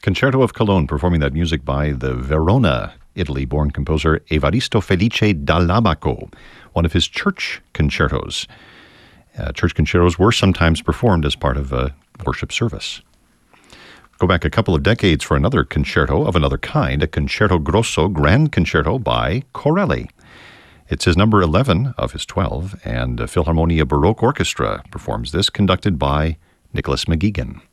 Concerto of Cologne, performing that music by the Verona, Italy-born composer Evaristo Felice Dall'Abaco, one of his church concertos. Church concertos were sometimes performed as part of a worship service. Go back a couple of decades for another concerto of another kind, a Concerto Grosso Grand Concerto by Corelli. It's his number 11 of his 12, and Philharmonia Baroque Orchestra performs this, conducted by Nicholas McGeegan.